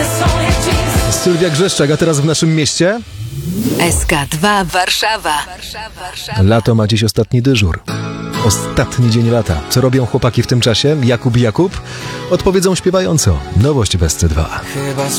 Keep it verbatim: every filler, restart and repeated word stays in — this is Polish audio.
Sylwia Grzeszczak, a teraz w naszym mieście? S K dwa Warszawa. Lato ma dziś ostatni dyżur. Ostatni dzień lata. Co robią chłopaki w tym czasie? Jakub i Jakub? Odpowiedzą śpiewająco. Nowość w S C dwa. Chyba